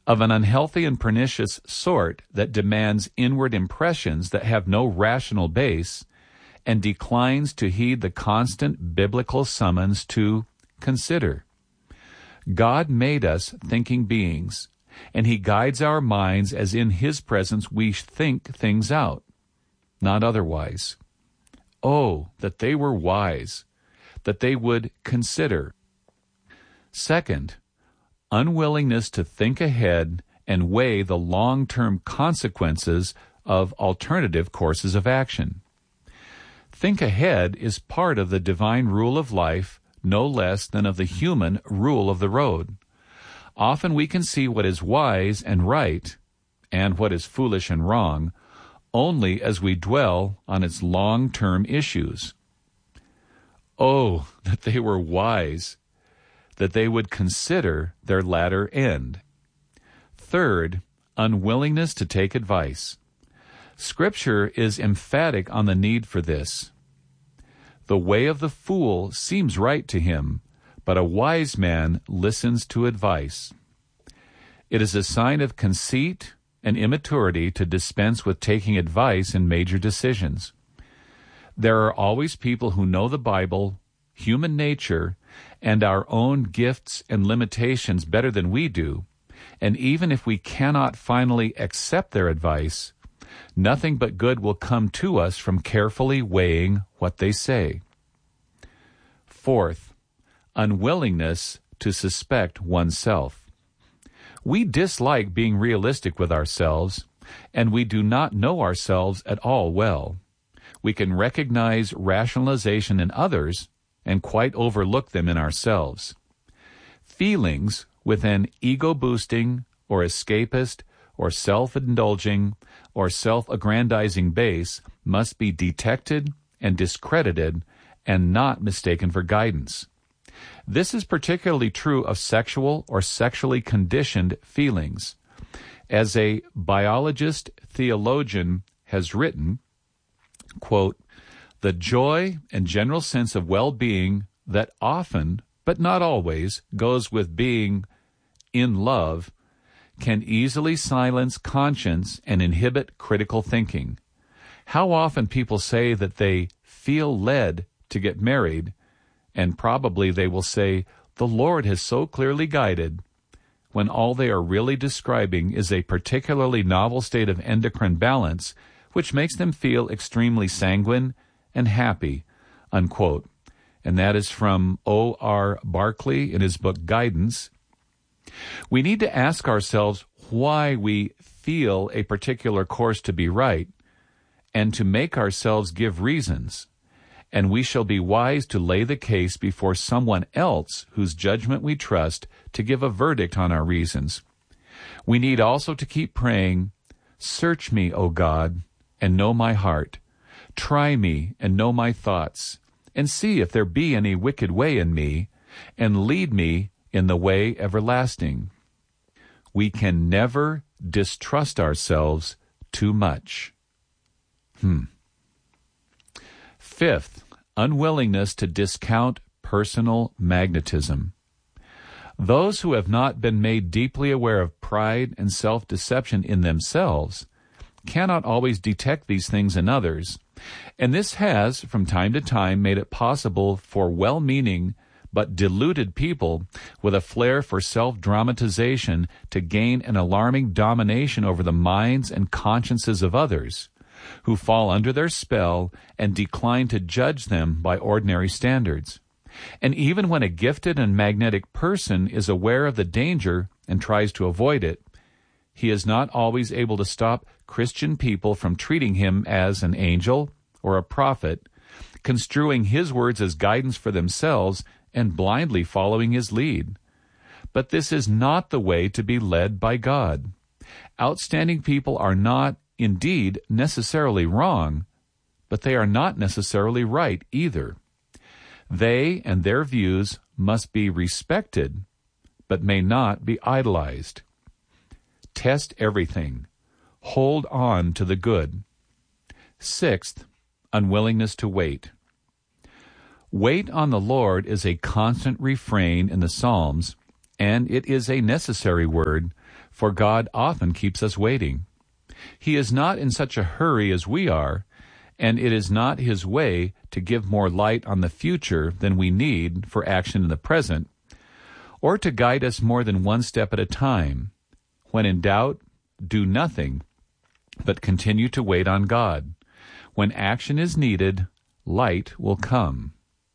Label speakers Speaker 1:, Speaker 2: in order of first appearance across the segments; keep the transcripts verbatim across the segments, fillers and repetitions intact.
Speaker 1: of an unhealthy and pernicious sort that demands inward impressions that have no rational base and declines to heed the constant biblical summons to consider. God made us thinking beings, and He guides our minds as in His presence we think things out, not otherwise. Oh, that they were wise, that they would consider. Second, unwillingness to think ahead and weigh the long-term consequences of alternative courses of action. Think ahead is part of the divine rule of life, no less than of the human rule of the road. Often we can see what is wise and right, and what is foolish and wrong, only as we dwell on its long-term issues. Oh, that they were wise, that they would consider their latter end. Third, unwillingness to take advice. Scripture is emphatic on the need for this. The way of the fool seems right to him, but a wise man listens to advice. It is a sign of conceit and immaturity to dispense with taking advice in major decisions. There are always people who know the Bible, human nature, and our own gifts and limitations better than we do, and even if we cannot finally accept their advice, nothing but good will come to us from carefully weighing what they say. Fourth, unwillingness to suspect oneself. We dislike being realistic with ourselves, and we do not know ourselves at all well. We can recognize rationalization in others and quite overlook them in ourselves. Feelings with an ego-boosting or escapist or self-indulging or self-aggrandizing base must be detected and discredited and not mistaken for guidance. This is particularly true of sexual or sexually conditioned feelings. As a biologist theologian has written, quote, "The joy and general sense of well-being that often, but not always, goes with being in love can easily silence conscience and inhibit critical thinking. How often people say that they feel led to get married, and probably they will say, 'The Lord has so clearly guided,' when all they are really describing is a particularly novel state of endocrine balance which makes them feel extremely sanguine and happy," unquote. And that is from O R Barkley in his book Guidance. We need to ask ourselves why we feel a particular course to be right, and to make ourselves give reasons, and we shall be wise to lay the case before someone else whose judgment we trust to give a verdict on our reasons. We need also to keep praying, "Search me, O God, and know my heart. Try me and know my thoughts, and see if there be any wicked way in me, and lead me in the way everlasting." We can never distrust ourselves too much. Hmm. Fifth, unwillingness to discount personal magnetism. Those who have not been made deeply aware of pride and self-deception in themselves cannot always detect these things in others, and this has, from time to time, made it possible for well-meaning but deluded people with a flair for self-dramatization to gain an alarming domination over the minds and consciences of others, who fall under their spell and decline to judge them by ordinary standards. And even when a gifted and magnetic person is aware of the danger and tries to avoid it, he is not always able to stop Christian people from treating him as an angel or a prophet, construing his words as guidance for themselves and blindly following his lead. But this is not the way to be led by God. Outstanding people are not, indeed, necessarily wrong, but they are not necessarily right either. They and their views must be respected, but may not be idolized. Test everything. Hold on to the good. Sixth, unwillingness to wait. Wait on the Lord is a constant refrain in the Psalms, and it is a necessary word, for God often keeps us waiting. He is not in such a hurry as we are, and it is not His way to give more light on the future than we need for action in the present, or to guide us more than one step at a time. When in doubt, do nothing, but continue to wait on God. When action is needed, light will come.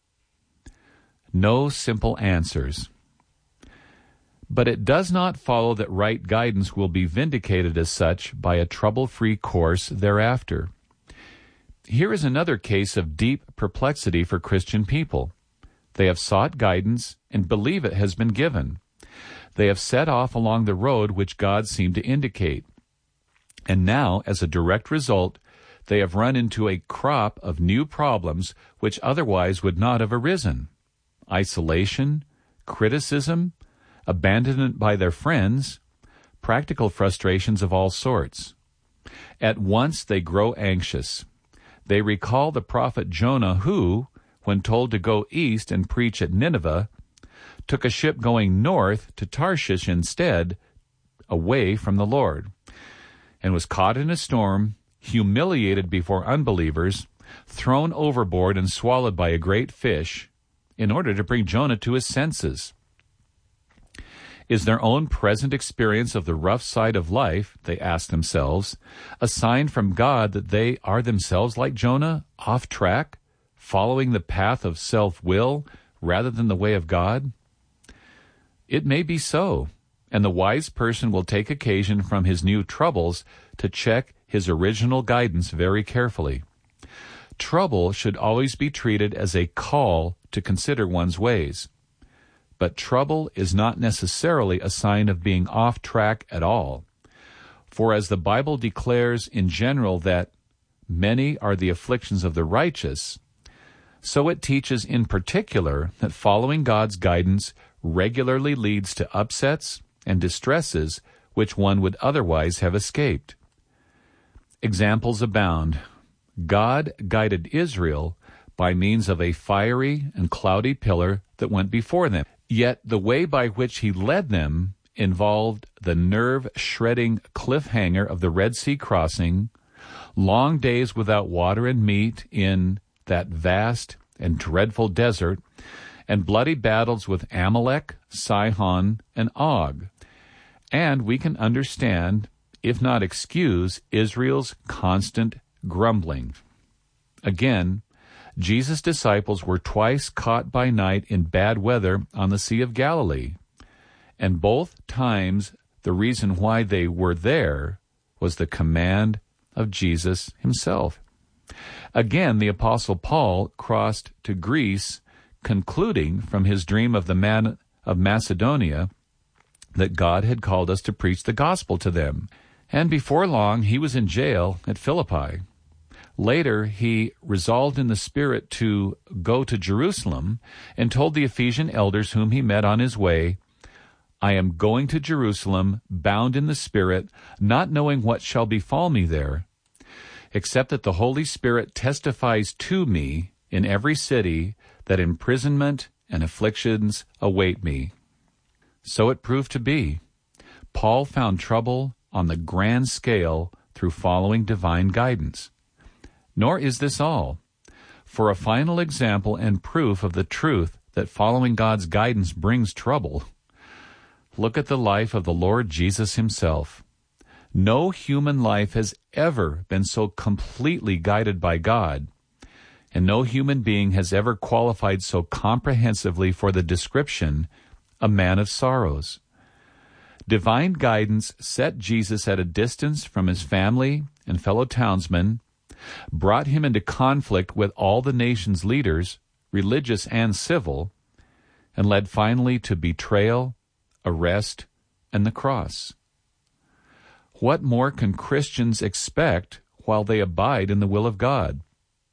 Speaker 1: No simple answers. But it does not follow that right guidance will be vindicated as such by a trouble-free course thereafter. Here is another case of deep perplexity for Christian people. They have sought guidance and believe it has been given. They have set off along the road which God seemed to indicate. And now, as a direct result, they have run into a crop of new problems which otherwise would not have arisen. Isolation, criticism, abandonment by their friends, practical frustrations of all sorts. At once they grow anxious. They recall the prophet Jonah who, when told to go east and preach at Nineveh, took a ship going north to Tarshish instead, away from the Lord, and was caught in a storm, humiliated before unbelievers, thrown overboard and swallowed by a great fish, in order to bring Jonah to his senses. Is their own present experience of the rough side of life, they ask themselves, a sign from God that they are themselves like Jonah, off track, following the path of self-will rather than the way of God? It may be so, and the wise person will take occasion from his new troubles to check his original guidance very carefully. Trouble should always be treated as a call to consider one's ways. But trouble is not necessarily a sign of being off track at all. For as the Bible declares in general that many are the afflictions of the righteous, so it teaches in particular that following God's guidance regularly leads to upsets and distresses which one would otherwise have escaped. Examples abound. God guided Israel by means of a fiery and cloudy pillar that went before them. Yet the way by which He led them involved the nerve-shredding cliffhanger of the Red Sea crossing, long days without water and meat in that vast and dreadful desert, and bloody battles with Amalek, Sihon, and Og. And we can understand, if not excuse, Israel's constant grumbling. Again, Jesus' disciples were twice caught by night in bad weather on the Sea of Galilee, and both times the reason why they were there was the command of Jesus Himself. Again, the Apostle Paul crossed to Greece, concluding from his dream of the man of Macedonia that God had called us to preach the gospel to them. And before long, he was in jail at Philippi. Later, he resolved in the Spirit to go to Jerusalem and told the Ephesian elders whom he met on his way, "I am going to Jerusalem, bound in the Spirit, not knowing what shall befall me there, except that the Holy Spirit testifies to me in every city that imprisonment and afflictions await me." So it proved to be. Paul found trouble on the grand scale through following divine guidance. Nor is this all. For a final example and proof of the truth that following God's guidance brings trouble, look at the life of the Lord Jesus Himself. No human life has ever been so completely guided by God, and no human being has ever qualified so comprehensively for the description, a man of sorrows. Divine guidance set Jesus at a distance from His family and fellow townsmen, brought Him into conflict with all the nation's leaders, religious and civil, and led finally to betrayal, arrest, and the cross. What more can Christians expect while they abide in the will of God?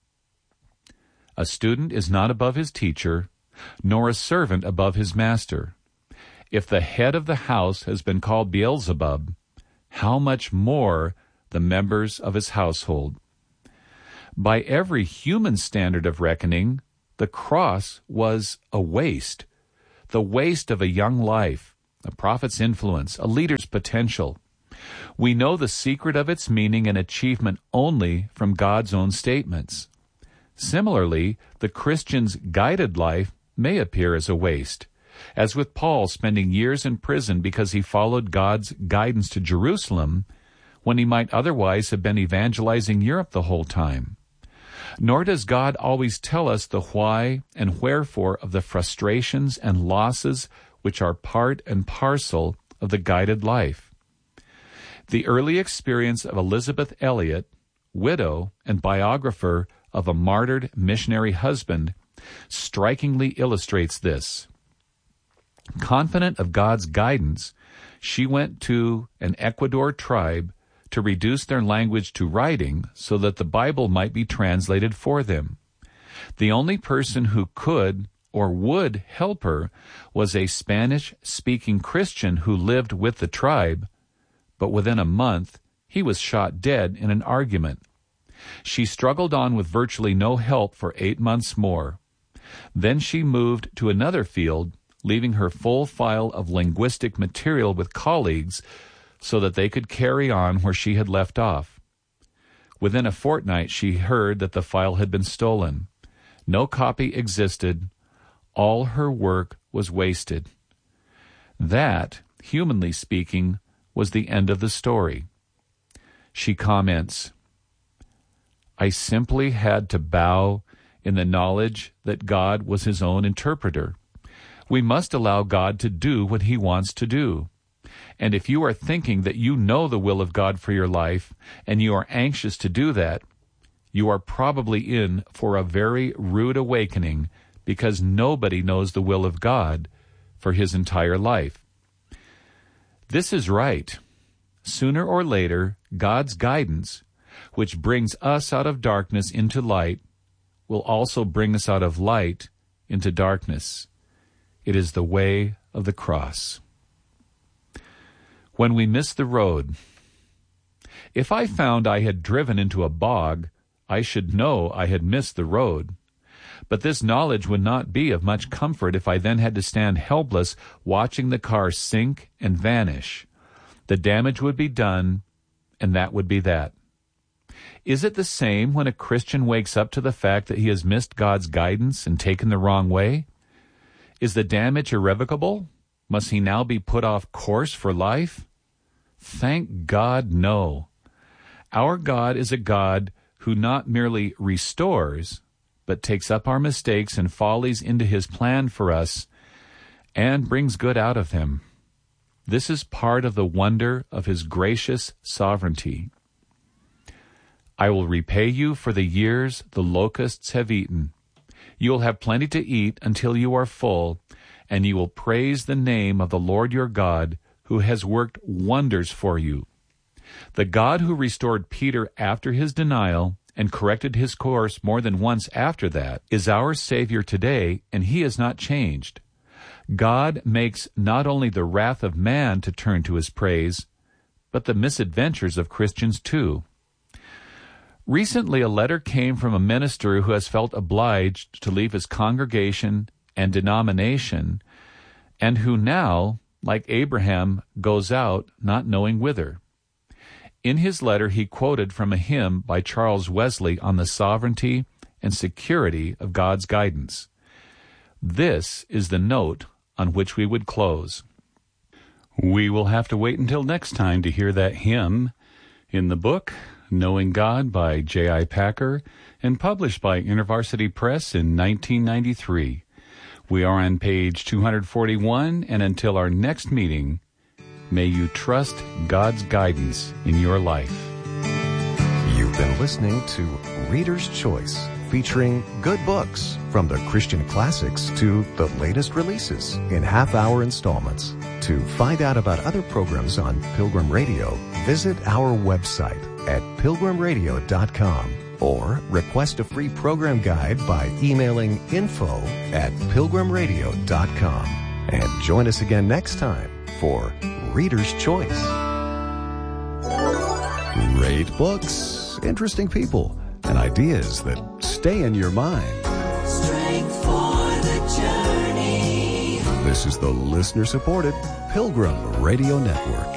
Speaker 1: A student is not above his teacher, nor a servant above his master. If the head of the house has been called Beelzebub, how much more the members of his household? By every human standard of reckoning, the cross was a waste, the waste of a young life, a prophet's influence, a leader's potential. We know the secret of its meaning and achievement only from God's own statements. Similarly, the Christian's guided life may appear as a waste, as with Paul spending years in prison because he followed God's guidance to Jerusalem when he might otherwise have been evangelizing Europe the whole time. Nor does God always tell us the why and wherefore of the frustrations and losses which are part and parcel of the guided life. The early experience of Elisabeth Elliot, widow and biographer of a martyred missionary husband, strikingly illustrates this. Confident of God's guidance, she went to an Ecuador tribe to reduce their language to writing so that the Bible might be translated for them. The only person who could or would help her was a Spanish-speaking Christian who lived with the tribe, but within a month he was shot dead in an argument. She struggled on with virtually no help for eight months more. Then she moved to another field, leaving her full file of linguistic material with colleagues so that they could carry on where she had left off. Within a fortnight, she heard that the file had been stolen. No copy existed. All her work was wasted. That, humanly speaking, was the end of the story. She comments, "I simply had to bow in the knowledge that God was his own interpreter. We must allow God to do what he wants to do. And if you are thinking that you know the will of God for your life, and you are anxious to do that, you are probably in for a very rude awakening, because nobody knows the will of God for his entire life." This is right. Sooner or later, God's guidance, which brings us out of darkness into light, will also bring us out of light into darkness. It is the way of the cross. When we miss the road. If I found I had driven into a bog, I should know I had missed the road. But this knowledge would not be of much comfort if I then had to stand helpless watching the car sink and vanish. The damage would be done, and that would be that. Is it the same when a Christian wakes up to the fact that he has missed God's guidance and taken the wrong way? Is the damage irrevocable? Must he now be put off course for life? Thank God, no. Our God is a God who not merely restores, but takes up our mistakes and follies into his plan for us and brings good out of them. This is part of the wonder of his gracious sovereignty. I will repay you for the years the locusts have eaten. You will have plenty to eat until you are full, and you will praise the name of the Lord your God, who has worked wonders for you. The God who restored Peter after his denial and corrected his course more than once after that is our Savior today, and he has not changed. God makes not only the wrath of man to turn to his praise, but the misadventures of Christians too. Recently, a letter came from a minister who has felt obliged to leave his congregation and denomination, and who now, like Abraham, goes out not knowing whither. In his letter, he quoted from a hymn by Charles Wesley on the sovereignty and security of God's guidance. This is the note on which we would close. We will have to wait until next time to hear that hymn in the book Knowing God by J I Packer and published by InterVarsity Press in nineteen ninety-three. We are on page two forty-one, and until our next meeting, may you trust God's guidance in your life.
Speaker 2: You've been listening to Reader's Choice, featuring good books from the Christian classics to the latest releases in half-hour installments. To find out about other programs on Pilgrim Radio, visit our website at pilgrim radio dot com or request a free program guide by emailing info at pilgrim radio dot com. And join us again next time for Reader's Choice. Great books, interesting people, and ideas that stay in your mind.
Speaker 3: Strength for the journey.
Speaker 2: This is the listener-supported Pilgrim Radio Network.